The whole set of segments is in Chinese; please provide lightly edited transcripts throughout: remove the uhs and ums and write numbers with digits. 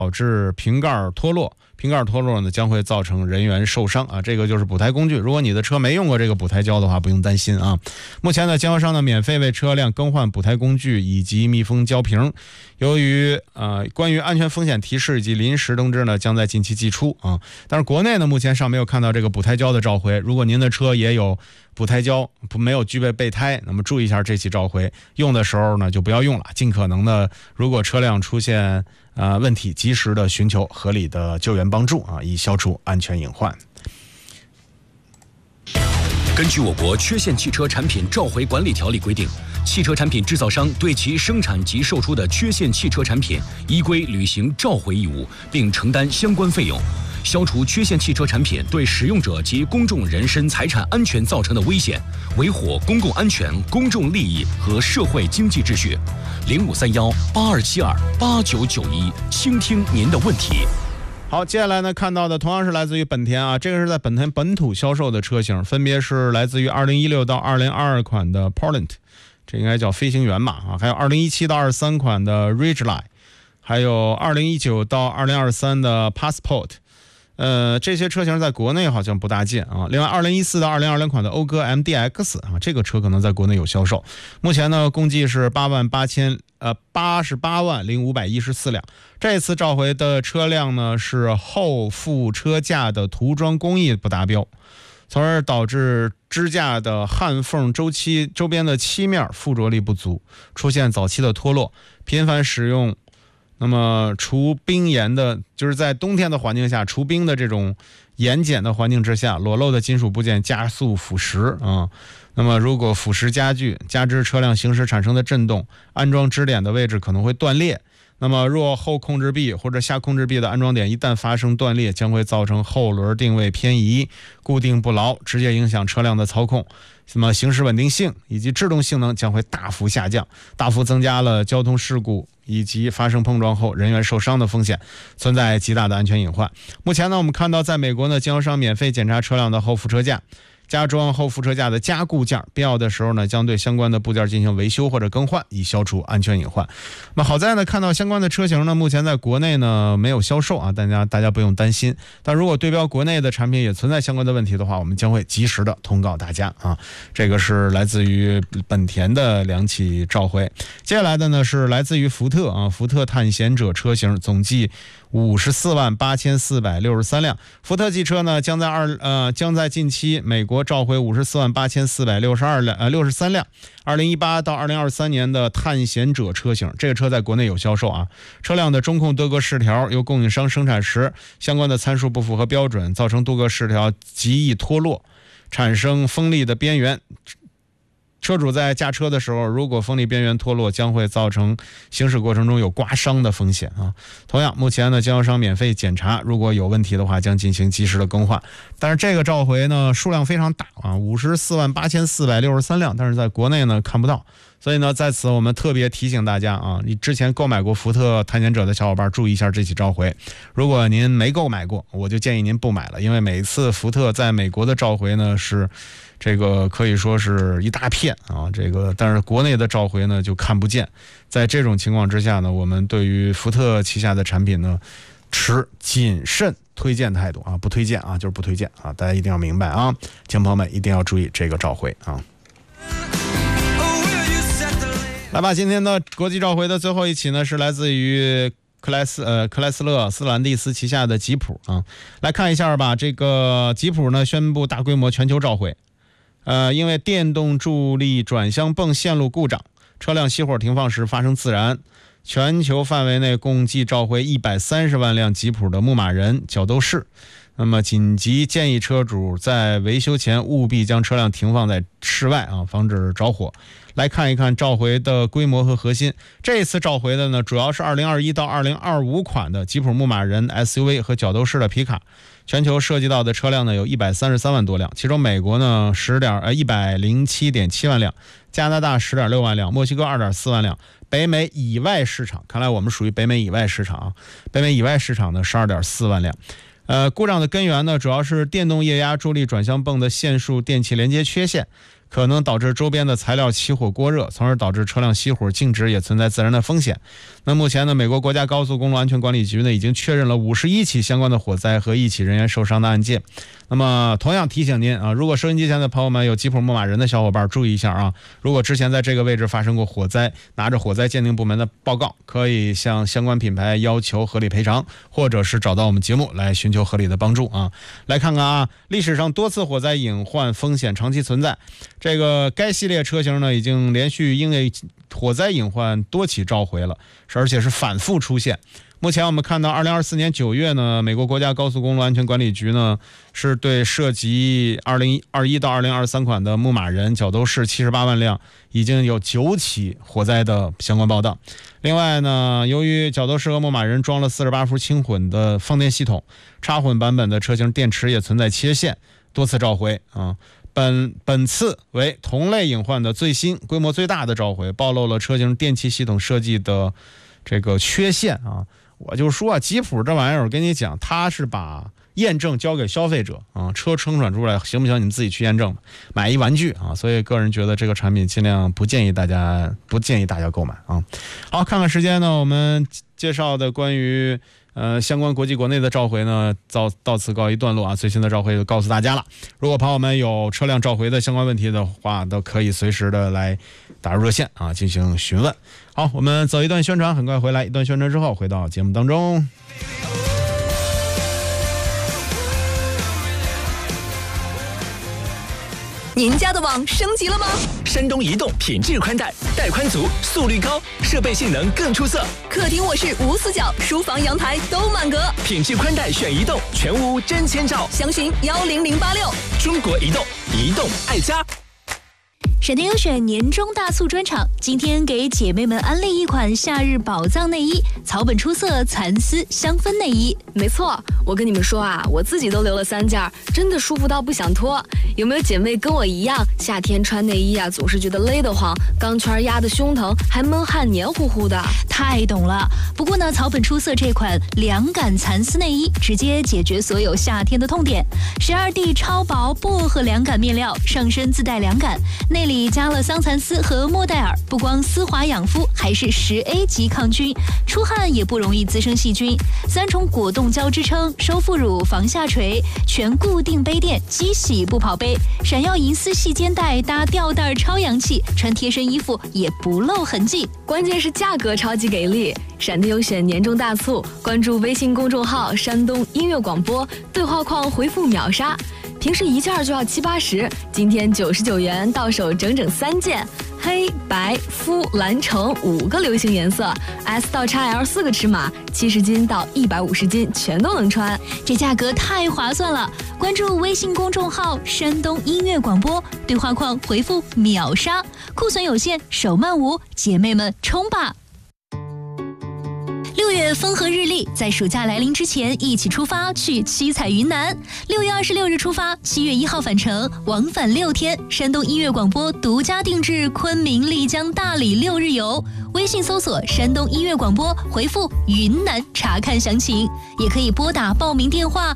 导致瓶盖脱落。瓶盖脱落呢，将会造成人员受伤啊！这个就是补胎工具。如果你的车没用过这个补胎胶的话，不用担心啊。目前呢，经销商呢免费为车辆更换补胎工具以及密封胶瓶。由于关于安全风险提示以及临时通知呢，将在近期寄出啊。但是国内呢，目前尚没有看到这个补胎胶的召回。如果您的车也有补胎胶，没有具备备胎，那么注意一下这起召回。用的时候呢，就不要用了，尽可能的，如果车辆出现问题，及时的寻求合理的救援帮助啊，以消除安全隐患。 根据我国缺陷汽车产品召回管理条例规定，汽车产品制造商对其生产及售出的缺陷汽车产品依规履行召回义务，并承担相关费用。消除缺陷汽车产品对使用者及公众人身财产安全造成的危险，维护公共安全、公众利益和社会经济秩序。053182728991，倾听您的问题。 好，接下来呢看到的同样是来自于本田啊，这个是在本田本土销售的车型，分别是来自于2016到2022款的 Portland， 这应该叫飞行员吧啊，还有2017到23款的 Ridgeline， 还有2019到2023的 Passport。这些车型在国内好像不大见啊。另外2014到2020款的讴歌 MDX 啊，这个车可能在国内有销售。目前呢，共计是88万0514辆。这次召回的车辆呢，是后副车架的涂装工艺不达标，从而导致支架的焊缝周边的漆面附着力不足，出现早期的脱落，频繁使用。那么除冰严的，就是在冬天的环境下，除冰的这种严碱的环境之下，裸露的金属部件加速腐蚀啊。那么如果腐蚀加剧，加之车辆行驶产生的震动，安装支点的位置可能会断裂。那么若后控制臂或者下控制臂的安装点一旦发生断裂，将会造成后轮定位偏移，固定不牢，直接影响车辆的操控。那么行驶稳定性以及制动性能将会大幅下降，大幅增加了交通事故以及发生碰撞后人员受伤的风险，存在极大的安全隐患。目前呢，我们看到在美国呢，经销商免费检查车辆的后副车架，加装后副车架的加固件，必要的时候呢，将对相关的部件进行维修或者更换，以消除安全隐患。那么好在呢，看到相关的车型呢，目前在国内呢没有销售啊，大家不用担心。但如果对标国内的产品也存在相关的问题的话，我们将会及时的通告大家啊。这个是来自于本田的2起召回。接下来的呢是来自于福特啊，福特探险者车型总计548463辆。福特汽车呢将在近期美国召回548463辆2018到2023年的探险者车型，这个车在国内有销售啊。车辆的中控多个饰条由供应商生产时相关的参数不符合标准，造成多个饰条极易脱落，产生锋利的边缘。车主在驾车的时候，如果锋利边缘脱落，将会造成行驶过程中有刮伤的风险啊。同样，目前呢，经销商免费检查，如果有问题的话，将进行及时的更换。但是这个召回呢，数量非常大啊，548463辆，但是在国内呢看不到。所以呢，在此我们特别提醒大家啊，你之前购买过福特探险者的小伙伴注意一下这起召回。如果您没购买过，我就建议您不买了，因为每一次福特在美国的召回呢是这个可以说是一大片啊，但是国内的召回呢就看不见。在这种情况之下呢，我们对于福特旗下的产品呢持谨慎推荐态度啊，不推荐啊，就是不推荐啊，大家一定要明白啊，亲朋友们一定要注意这个召回啊。来吧，今天的国际召回的最后一起呢，是来自于克莱斯勒斯兰蒂斯旗下的吉普啊。来看一下吧，这个吉普呢宣布大规模全球召回，因为电动助力转向泵线路故障，车辆熄火停放时发生自燃。全球范围内共计召回130万辆吉普的牧马人、角斗士。那么紧急建议车主在维修前务必将车辆停放在室外啊，防止着火。来看一看召回的规模和核心。这一次召回的呢，主要是2021到2025款的吉普牧马人 SUV 和角斗士的皮卡。全球涉及到的车辆呢有133万多辆，其中美国呢107.7万辆，加拿大10.6万辆，墨西哥2.4万辆，北美以外市场，看来我们属于北美以外市场啊。北美以外市场呢12.4万辆。故障的根源呢主要是电动液压助力转向泵的线束电气连接缺陷，可能导致周边的材料起火过热，从而导致车辆熄火静止，也存在自燃的风险。 那目前呢，美国国家高速公路安全管理局呢已经确认了51起相关的火灾和1起人员受伤的案件。那么同样提醒您啊，如果收音机前的朋友们有吉普牧马人的小伙伴注意一下啊，如果之前在这个位置发生过火灾，拿着火灾鉴定部门的报告，可以向相关品牌要求合理赔偿，或者是找到我们节目来寻求合理的帮助啊。来看看啊，历史上多次火灾隐患风险长期存在，这个该系列车型呢已经连续因为火灾隐患多起召回了，而且是反复出现。目前我们看到2024年9月呢，美国国家高速公路安全管理局呢是对涉及2021到2023款的牧马人、角斗士78万辆已经有9起火灾的相关报道。另外呢，由于角斗士和牧马人装了48伏轻混的放电系统，插混版本的车型电池也存在切线，多次召回啊。本次为同类隐患的最新、规模最大的召回，暴露了车型电气系统设计的这个缺陷啊。我就说啊，吉普这玩意儿，我跟你讲，他是把验证交给消费者啊，车生产出来行不行，你们自己去验证，买一玩具啊。所以个人觉得这个产品尽量不建议大家购买啊。好，看看时间呢，我们介绍的关于相关国际国内的召回呢，到此告一段落啊。最新的召回就告诉大家了。如果朋友们有车辆召回的相关问题的话，都可以随时的来打入热线啊进行询问。好，我们走一段宣传，很快回来。一段宣传之后，回到节目当中。 您家的网升级了吗？ 山东移动品质宽带，带宽足，速率高，设备性能更出色。 客厅卧室无死角，书房阳台都满格。 品质宽带选移动，全屋真千兆。 详询10086。 中国移动，移动爱家。 闪电优选年终大促专场，今天给姐妹们安利一款夏日宝藏内衣，草本出色蚕丝香氛内衣。 没错，我跟你们说啊，我自己都留了3件，真的舒服到不想脱。有没有姐妹跟我一样，夏天穿内衣啊，总是觉得勒得慌，钢圈压得胸疼，还闷汗黏糊糊的？ 太懂了。不过呢，草本出色这款凉感蚕丝内衣，直接解决所有夏天的痛点。12D 超薄薄荷凉感面料，上身自带凉感，内里加了桑蚕丝和莫代尔，不光丝滑养肤，还是10A 级抗菌，出汗也不容易滋生细菌。3重果冻胶支撑，收腹乳防下垂，全固定杯垫，机洗不跑杯，闪耀银丝细肩带搭吊带超洋气，穿贴身衣服也不露痕迹。 关键是价格超级给力！闪电优选年终大促，关注微信公众号山东音乐广播，对话框回复秒杀。平时1件就要70、80，今天99元到手整整3件，黑白肤蓝橙5个流行颜色 ，S 到 XL 4个尺码，70斤到150斤全都能穿， 这价格太划算了！关注微信公众号山东音乐广播，对话框回复秒杀，库存有限，手慢无，姐妹们冲吧！6月风和日丽，在暑假来临之前，一起出发去七彩云南。6月26日出发，7月1号返程，往返6天。山东音乐广播独家定制昆明、丽江、大理6日游。微信搜索山东音乐广播，回复云南查看详情，也可以拨打报名电话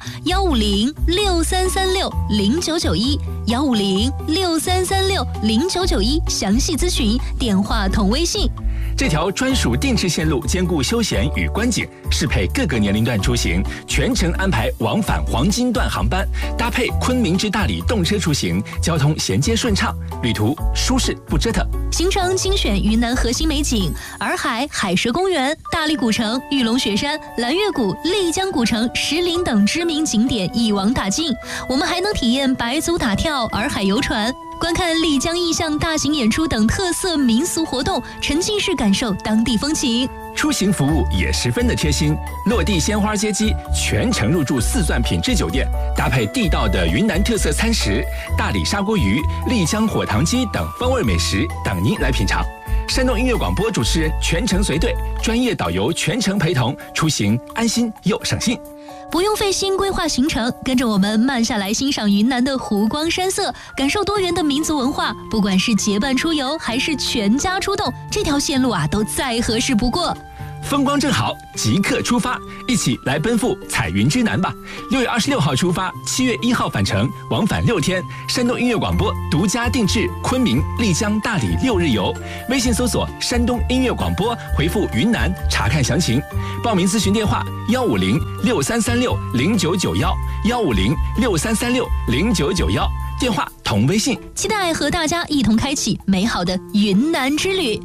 15063360991，15063360991，详细咨询，电话同微信。 这条专属定制线路兼顾休闲与观景，适配各个年龄段出行，全程安排往返黄金段航班，搭配昆明至大理动车出行，交通衔接顺畅，旅途舒适不折腾。 行程精选云南核心美景：洱海海蛇公园、大理古城、玉龙雪山、蓝月谷、丽江古城、石林等知名景点一网打尽。我们还能体验白族打跳、洱海游船，观看丽江意象大型演出等特色民俗活动，沉浸式感受当地风情。 出行服务也十分的贴心，落地鲜花接机，全程入住4钻品质酒店，搭配地道的云南特色餐食，大理砂锅鱼、丽江火塘鸡等风味美食等您来品尝。山东音乐广播主持人全程随队，专业导游全程陪同，出行安心又省心。 不用费心规划行程，跟着我们慢下来欣赏云南的湖光山色，感受多元的民族文化。不管是结伴出游还是全家出动，这条线路啊都再合适不过。 风光正好，即刻出发，一起来奔赴彩云之南吧！6月26号出发，7月1号返程，往返6天。山东音乐广播独家定制昆明、丽江、大理6日游。微信搜索山东音乐广播，回复云南查看详情。报名咨询电话150-6336-0991，150-6336-0991，电话同微信。 期待和大家一同开启美好的云南之旅。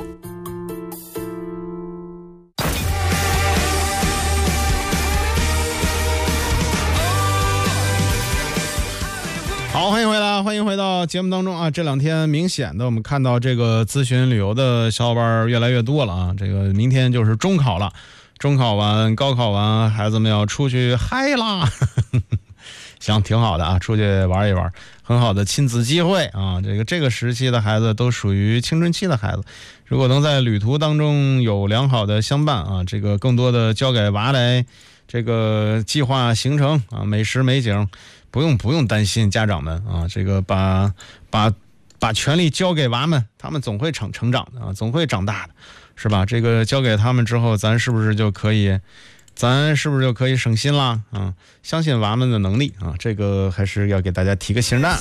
好，欢迎回来，欢迎回到节目当中啊！这两天明显的我们看到这个咨询旅游的小伙伴越来越多了啊！这个明天就是中考了，中考完、高考完，孩子们要出去嗨啦！行，挺好的啊，出去玩一玩，很好的亲子机会啊！这个时期的孩子都属于青春期的孩子，如果能在旅途当中有良好的相伴啊，这个更多的交给娃来这个计划行程啊，美食美景。不用担心家长们啊，这个把权力交给娃们，他们总会成长的啊，总会长大的，是吧？这个交给他们之后，咱是不是就可以省心啦？啊，相信娃们的能力啊，这个还是要给大家提个醒的。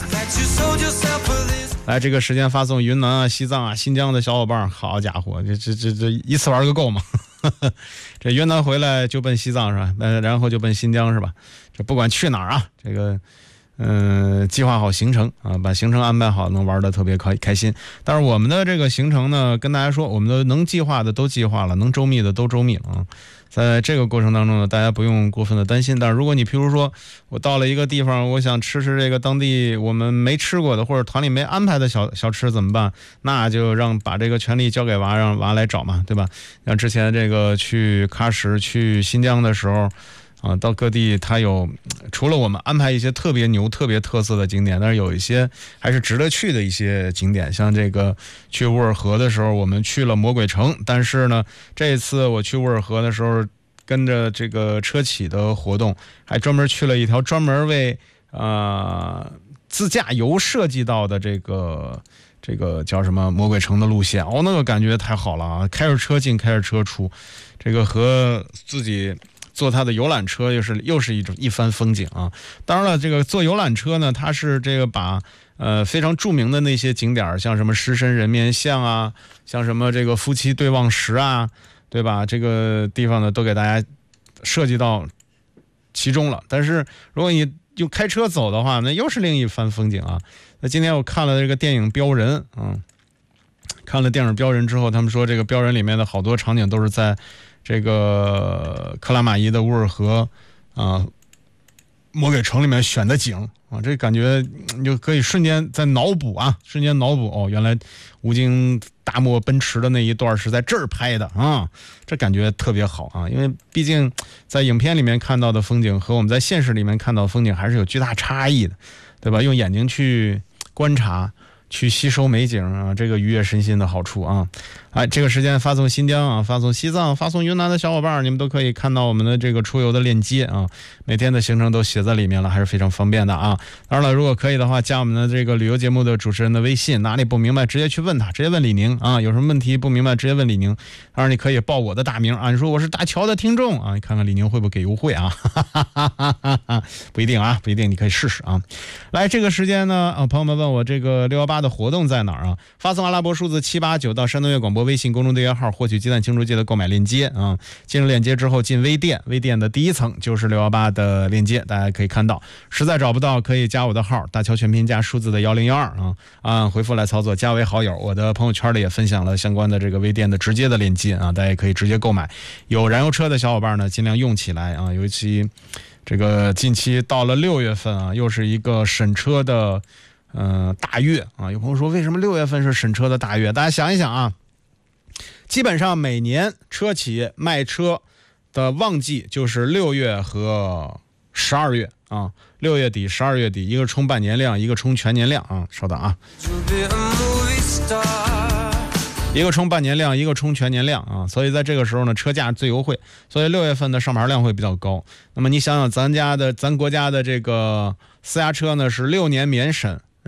来，这个时间发送云南啊、西藏啊、新疆的小伙伴，好家伙，这一次玩个够吗？这云南回来就奔西藏是吧？然后就奔新疆是吧？这不管去哪儿啊，这个计划好行程啊，把行程安排好，能玩得特别开心。但是我们的这个行程呢，跟大家说，我们的能计划的都计划了，能周密的都周密了啊。在这个过程当中呢，大家不用过分的担心。但是如果你譬如说我到了一个地方，我想吃这个当地我们没吃过的，或者团里没安排的小吃怎么办？那就把这个权利交给娃，让娃来找嘛，对吧？像之前这个去喀什、去新疆的时候啊，到各地它有除了我们安排一些特别牛、特别特色的景点，但是有一些还是值得去的一些景点。像这个去乌尔河的时候，我们去了魔鬼城，但是呢，这一次我去乌尔河的时候，跟着这个车企的活动，还专门去了一条专门为自驾游设计到的这个叫什么魔鬼城的路线哦，那个感觉太好了啊！开着车进，开着车出，这个和自己坐他的游览车又是一番风景啊！当然了，这个坐游览车呢，它是这个把非常著名的那些景点，像什么狮身人面像啊，像什么这个夫妻对望石啊，对吧？这个地方呢，都给大家设计到其中了。但是如果你用开车走的话，那又是另一番风景啊！那今天我看了这个电影《标人》啊，看了电影《标人》之后，他们说这个《标人》里面的好多场景都是在这个克拉玛依的乌尔河啊魔鬼城里面选的景啊，这感觉你就可以瞬间脑补哦，原来吴京大漠奔驰的那一段是在这儿拍的啊，这感觉特别好啊，因为毕竟在影片里面看到的风景和我们在现实里面看到的风景还是有巨大差异的，对吧？用眼睛去观察，去吸收美景啊，这个愉悦身心的好处啊！哎，这个时间发送新疆啊，发送西藏，发送云南的小伙伴，你们都可以看到我们的这个出游的链接啊，每天的行程都写在里面了，还是非常方便的啊。当然了，如果可以的话，加我们的这个旅游节目的主持人的微信，哪里不明白直接去问他，直接问李宁啊，有什么问题不明白直接问李宁。当然你可以报我的大名啊，你说我是大乔的听众啊，你看看李宁会不会给优惠啊？不一定啊，不一定，你可以试试啊。来，这个时间呢，朋友们问我这个618的活动在哪儿啊？发送阿拉伯数字789到山东音乐广播微信公众订阅号，获取鸡蛋庆祝季的购买链接啊。进入链接之后，进微店，微店的第一层就是618的链接，大家可以看到。实在找不到，可以加我的号，大乔全拼加数字的1012啊，按回复来操作，加为好友。我的朋友圈里也分享了相关的这个微店的直接的链接啊，大家也可以直接购买。有燃油车的小伙伴呢，尽量用起来啊，尤其这个近期到了6月份啊，又是一个审车的大月啊。有朋友说为什么6月份是审车的大月？大家想一想啊，基本上每年车企卖车的旺季就是6月和12月啊，6月底12月底，一个冲半年量，一个冲全年量啊。稍等啊，一个冲半年量，一个冲全年量啊，所以在这个时候呢，车价最优惠，所以6月份的上牌量会比较高。那么你想想咱国家的这个私家车呢是6年免审，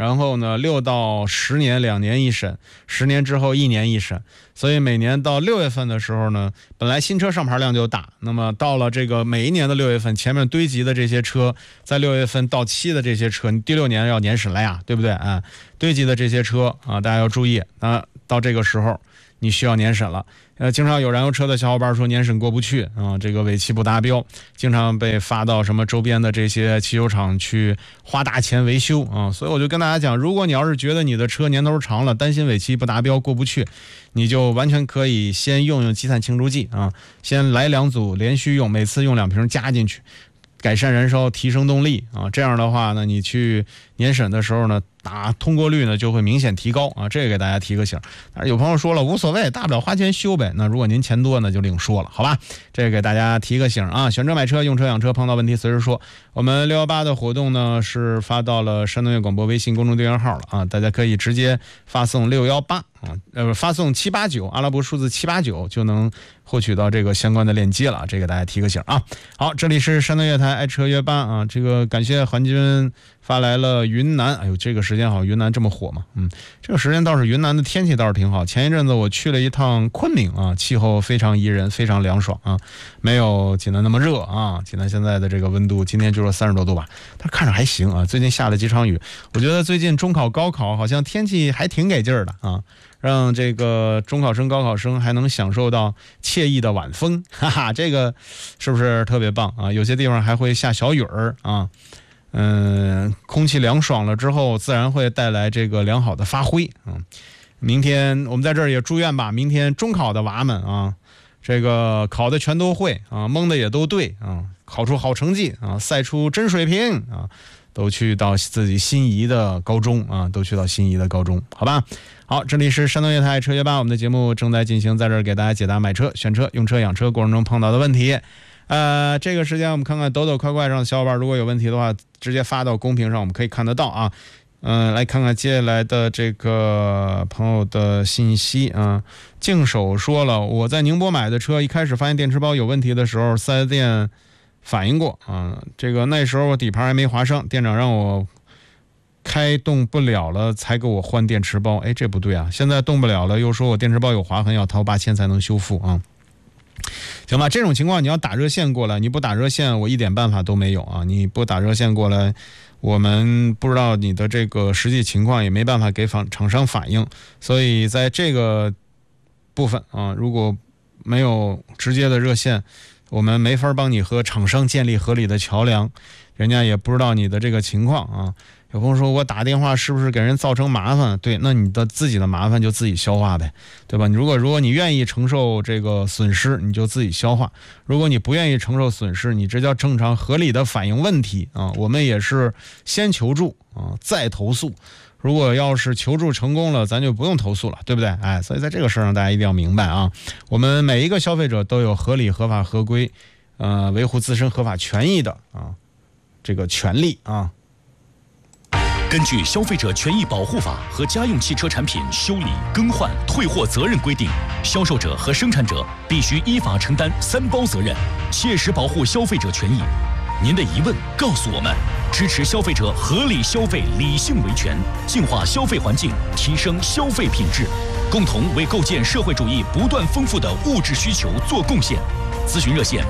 然后呢6到10年2年一审，10年之后1年一审。所以每年到6月份的时候呢，本来新车上牌量就大，那么到了这个每一年的6月份，前面堆积的这些车，在6月份到期的这些车，你第6年要年审了呀，对不对啊？堆积的这些车啊，大家要注意啊，到这个时候你需要年审了。经常有燃油车的小伙伴说年审过不去啊，这个尾气不达标，经常被发到什么周边的这些汽修厂去花大钱维修啊。所以我就跟大家讲，如果你要是觉得你的车年头长了，担心尾气不达标过不去，你就完全可以先用积碳清除剂啊，先来2组连续用，每次用2瓶加进去，改善燃烧，提升动力啊。这样的话呢，你去年审的时候呢，通过率呢就会明显提高啊。这个给大家提个醒。但是有朋友说了无所谓，大不了花钱修呗。那如果您钱多呢，就另说了，好吧？这个给大家提个醒啊。选车买车用车养车，碰到问题随时说。我们618的活动呢是发到了山东粤广播微信公众订阅号了啊，大家可以直接发送618啊，发送789阿拉伯数字789就能获取到这个相关的链接了，这个大家提个醒啊。好，这里是山东粤台爱车约班啊，这个感谢韩军发来了云南，哎呦，这个时间好，云南这么火嘛？这个时间倒是云南的天气倒是挺好。前一阵子我去了一趟昆明啊，气候非常宜人，非常凉爽啊，没有济南那么热啊。济南现在的这个温度，今天就是30多度吧，但看着还行啊。最近下了几场雨，我觉得最近中考、高考好像天气还挺给劲儿的啊，让这个中考生、高考生还能享受到惬意的晚风，哈哈，这个是不是特别棒啊？有些地方还会下小雨儿啊。空气凉爽了之后，自然会带来这个良好的发挥啊。明天我们在这儿也祝愿吧，明天中考的娃们啊，这个考的全都会啊，蒙的也都对啊，考出好成绩啊，赛出真水平啊，都去到自己心仪的高中啊，都去到心仪的高中，好吧？好，这里是山东粤台车约吧，我们的节目正在进行，在这儿给大家解答买车、选车、用车、养车过程中碰到的问题。这个时间我们看看抖抖快快上的小伙伴，如果有问题的话，直接发到公屏上，我们可以看得到啊。来看看接下来的这个朋友的信息啊。静手说了，我在宁波买的车，一开始发现电池包有问题的时候，4S店反映过啊。这个那时候我底盘还没划伤，店长让我开动不了了才给我换电池包。哎，这不对啊！现在动不了了，又说我电池包有划痕，要掏8000才能修复啊。行吧，这种情况你要打热线过来，你不打热线我一点办法都没有啊！你不打热线过来，我们不知道你的这个实际情况，也没办法给厂商反映。所以在这个部分啊，如果没有直接的热线，我们没法帮你和厂商建立合理的桥梁，人家也不知道你的这个情况啊。有朋友说我打电话是不是给人造成麻烦？对，那你的自己的麻烦就自己消化呗，对吧？如果你愿意承受这个损失，你就自己消化；如果你不愿意承受损失，你这叫正常合理的反映问题啊。我们也是先求助啊，再投诉。如果要是求助成功了，咱就不用投诉了，对不对？哎，所以在这个事上大家一定要明白啊，我们每一个消费者都有合理、合法、合规，维护自身合法权益的啊这个权利啊。 根据《消费者权益保护法》和家用汽车产品修理、更换、退货责任规定，销售者和生产者必须依法承担3包责任，切实保护消费者权益。您的疑问告诉我们，支持消费者合理消费、理性维权，净化消费环境，提升消费品质，共同为构建社会主义不断丰富的物质需求做贡献。咨询热线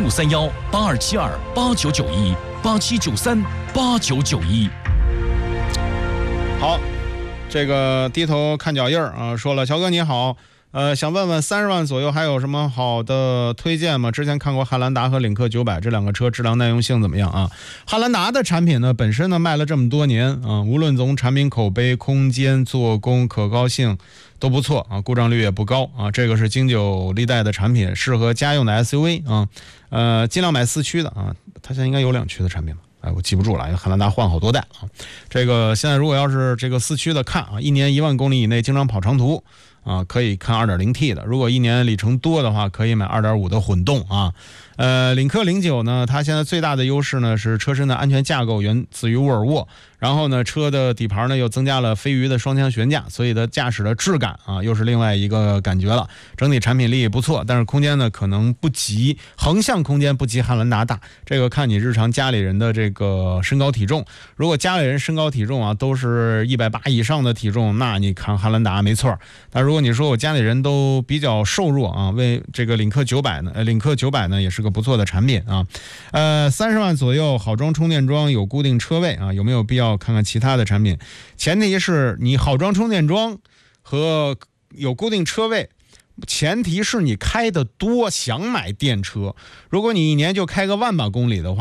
：0532-8292-8991、8793-8991。 好，这个低头看脚印啊，说了，乔哥你好，想问问30万左右还有什么好的推荐吗？之前看过汉兰达和领克900这两个车，质量耐用性怎么样啊？汉兰达的产品呢，本身呢卖了这么多年啊，无论从产品口碑、空间、做工、可靠性都不错啊，故障率也不高啊，这个是经久历代的产品，适合家用的 SUV 啊，尽量买4驱的啊，它现在应该有2驱的产品吧？哎，我记不住了，因为汉兰达换好多代啊。这个现在如果要是这个4驱的看啊，1年1万公里以内经常跑长途啊，可以看 2.0T 的。如果一年里程多的话，可以买 2.5 的混动啊。领克09呢，它现在最大的优势呢是车身的安全架构源自于沃尔沃，然后呢车的底盘呢又增加了飞鱼的双腔悬架，所以的驾驶的质感啊又是另外一个感觉了。整体产品力也不错，但是空间呢可能不及横向空间不及汉兰达大，这个看你日常家里人的这个身高体重。如果家里人身高体重啊都是180以上的体重，那你看汉兰达没错。但如果你说我家里人都比较瘦弱啊，为这个领克900呢也是个不错的产品啊。30万左右好装充电桩，有固定车位啊，有没有必要看看其他的产品？前提是你好装充电桩和有固定车位，前提是你开的多，想买电车。如果你一年就开个10000把公里的话，